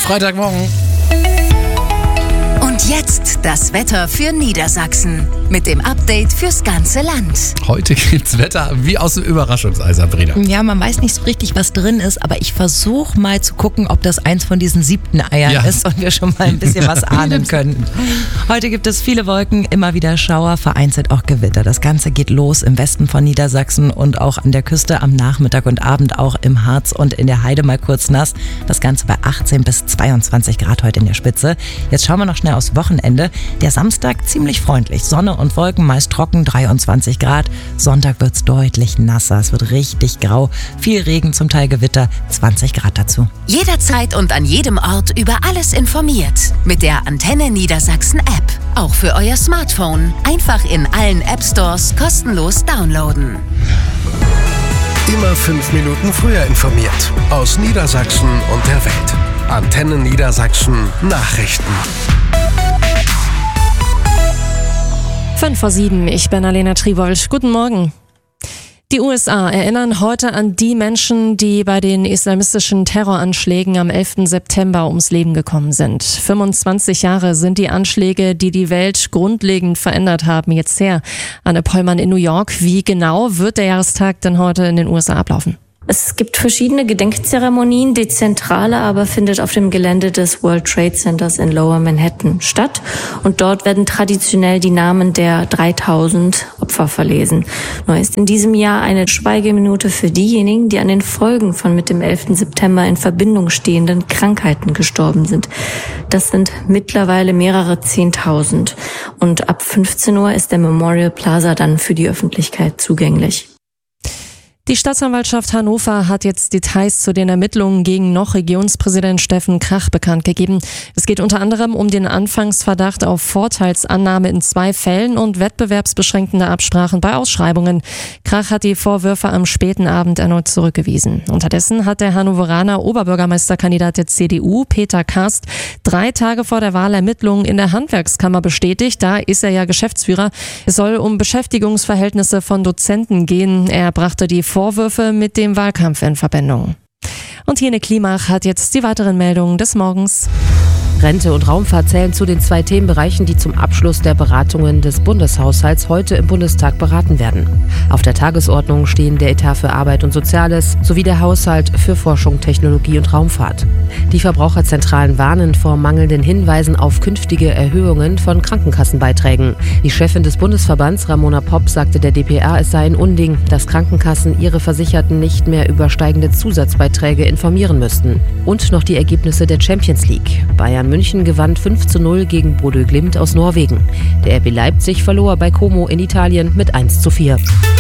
Freitagmorgen. Und jetzt das Wetter für Niedersachsen mit dem Update fürs ganze Land. Heute gibt's Wetter wie aus dem Überraschungsei, Sabrina. Ja, man weiß nicht so richtig, was drin ist, aber ich versuche mal zu gucken, ob das eins von diesen 7. Eiern ist und wir schon mal ein bisschen was ahnen können. Heute gibt es viele Wolken, immer wieder Schauer, vereinzelt auch Gewitter. Das Ganze geht los im Westen von Niedersachsen und auch an der Küste am Nachmittag und Abend auch im Harz und in der Heide mal kurz nass. Das Ganze bei 18 bis 22 Grad heute in der Spitze. Jetzt schauen wir noch schnell aufs Wochenende. Der Samstag ziemlich freundlich. Sonne und Wolken, meist trocken, 23 Grad. Sonntag wird's deutlich nasser. Es wird richtig grau. Viel Regen, zum Teil Gewitter, 20 Grad dazu. Jederzeit und an jedem Ort über alles informiert. Mit der Antenne Niedersachsen App. Auch für euer Smartphone. Einfach in allen App Stores kostenlos downloaden. Immer 5 Minuten früher informiert. Aus Niedersachsen und der Welt. Antenne Niedersachsen Nachrichten. 5:07, ich bin Alena Tribold. Guten Morgen. Die USA erinnern heute an die Menschen, die bei den islamistischen Terroranschlägen am 11. September ums Leben gekommen sind. 25 Jahre sind die Anschläge, die die Welt grundlegend verändert haben, jetzt her. Anne Pollmann in New York. Wie genau wird der Jahrestag denn heute in den USA ablaufen? Es gibt verschiedene Gedenkzeremonien. Die zentrale aber findet auf dem Gelände des World Trade Centers in Lower Manhattan statt. Und dort werden traditionell die Namen der 3000 Opfer verlesen. Neu ist in diesem Jahr eine Schweigeminute für diejenigen, die an den Folgen von mit dem 11. September in Verbindung stehenden Krankheiten gestorben sind. Das sind mittlerweile mehrere 10.000. Und ab 15 Uhr ist der Memorial Plaza dann für die Öffentlichkeit zugänglich. Die Staatsanwaltschaft Hannover hat jetzt Details zu den Ermittlungen gegen noch Regierungspräsident Steffen Krach bekannt gegeben. Es geht unter anderem um den Anfangsverdacht auf Vorteilsannahme in 2 Fällen und wettbewerbsbeschränkende Absprachen bei Ausschreibungen. Krach hat die Vorwürfe am späten Abend erneut zurückgewiesen. Unterdessen hat der Hannoveraner Oberbürgermeisterkandidat der CDU, Peter Karst, 3 Tage vor der Wahl Ermittlungen in der Handwerkskammer bestätigt. Da ist er ja Geschäftsführer. Es soll um Beschäftigungsverhältnisse von Dozenten gehen. Er brachte die Vorwürfe mit dem Wahlkampf in Verbindung. Und Jene Klimach hat jetzt die weiteren Meldungen des Morgens. Rente und Raumfahrt zählen zu den 2 Themenbereichen, die zum Abschluss der Beratungen des Bundeshaushalts heute im Bundestag beraten werden. Auf der Tagesordnung stehen der Etat für Arbeit und Soziales sowie der Haushalt für Forschung, Technologie und Raumfahrt. Die Verbraucherzentralen warnen vor mangelnden Hinweisen auf künftige Erhöhungen von Krankenkassenbeiträgen. Die Chefin des Bundesverbands, Ramona Popp, sagte der dpa, es sei ein Unding, dass Krankenkassen ihre Versicherten nicht mehr über steigende Zusatzbeiträge informieren müssten. Und noch die Ergebnisse der Champions League. Bayern München gewann 5:0 gegen Bodø Glimt aus Norwegen. Der RB Leipzig verlor bei Como in Italien mit 1:4.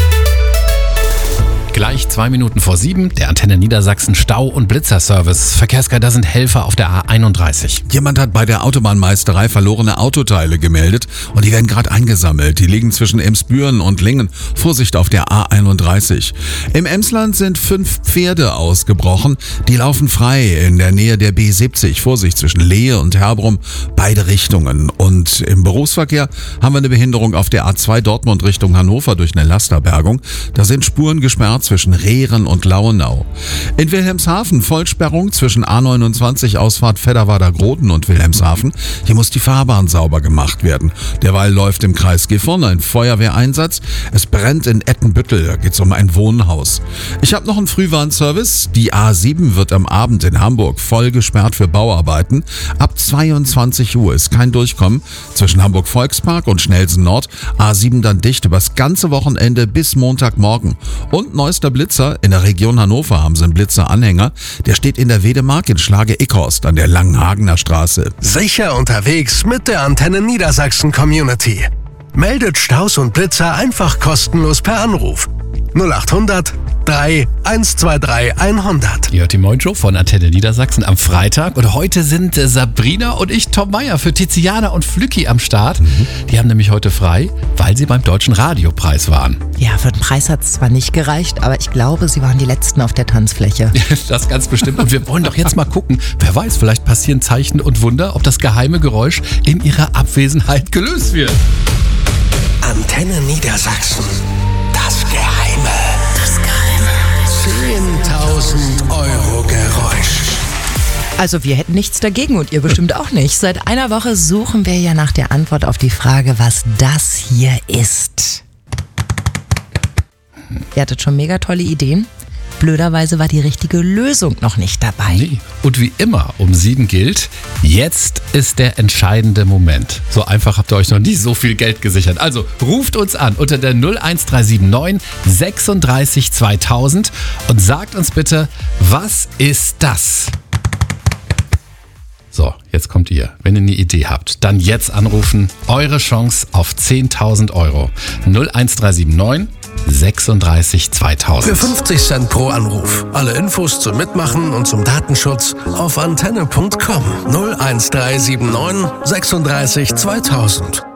Gleich 2 Minuten vor 7, der Antenne Niedersachsen Stau- und Blitzerservice. Verkehrsguider sind Helfer auf der A31. Jemand hat bei der Autobahnmeisterei verlorene Autoteile gemeldet und die werden gerade eingesammelt. Die liegen zwischen Emsbüren und Lingen. Vorsicht auf der A31. Im Emsland sind 5 Pferde ausgebrochen. Die laufen frei in der Nähe der B70. Vorsicht zwischen Lehe und Herbrum, beide Richtungen. Und im Berufsverkehr haben wir eine Behinderung auf der A2 Dortmund Richtung Hannover durch eine Lasterbergung. Da sind Spuren gesperrt zwischen Rehren und Lauenau. In Wilhelmshaven Vollsperrung zwischen A29 Ausfahrt Fedderwader-Groden und Wilhelmshaven. Hier muss die Fahrbahn sauber gemacht werden. Derweil läuft im Kreis Gifhorn ein Feuerwehreinsatz. Es brennt in Ettenbüttel, da geht es um ein Wohnhaus. Ich habe noch einen Frühwarnservice. Die A7 wird am Abend in Hamburg voll gesperrt für Bauarbeiten. Ab 22 Uhr ist kein Durchkommen zwischen Hamburg Volkspark und Schnellsen Nord. A7 dann dicht übers ganze Wochenende bis Montagmorgen. Und neuester Blitzer. In der Region Hannover haben sie einen Blitzeranhänger. Der steht in der Wedemark in Schlage-Ickhorst an der Langenhagener Straße. Sicher unterwegs mit der Antenne Niedersachsen Community. Meldet Staus und Blitzer einfach kostenlos per Anruf. 0800 3 123 100. Ihr hört die Moin-Show von Antenne Niedersachsen am Freitag. Und heute sind Sabrina und ich, Tom Meyer, für Tiziana und Flücki am Start. Die haben nämlich heute frei, weil sie beim Deutschen Radiopreis waren. Ja, für den Preis hat es zwar nicht gereicht, aber ich glaube, sie waren die Letzten auf der Tanzfläche. Das ganz bestimmt. Und wir wollen doch jetzt mal gucken, wer weiß, vielleicht passieren Zeichen und Wunder, ob das geheime Geräusch in ihrer Abwesenheit gelöst wird. Antenne Niedersachsen. Das Geheime. 10.000 € Geräusch. Also wir hätten nichts dagegen und ihr bestimmt auch nicht. Seit einer Woche suchen wir ja nach der Antwort auf die Frage, was das hier ist. Ihr hattet schon mega tolle Ideen. Blöderweise war die richtige Lösung noch nicht dabei. Nee. Und wie immer um 7 gilt, jetzt ist der entscheidende Moment. So einfach habt ihr euch noch nie so viel Geld gesichert. Also ruft uns an unter der 01379 36 2000 und sagt uns bitte, was ist das? So, jetzt kommt ihr. Wenn ihr eine Idee habt, dann jetzt anrufen. Eure Chance auf 10.000 Euro. 01379 36 2000. Für 50 Cent pro Anruf. Alle Infos zum Mitmachen und zum Datenschutz auf antenne.com. 01379 36 2000.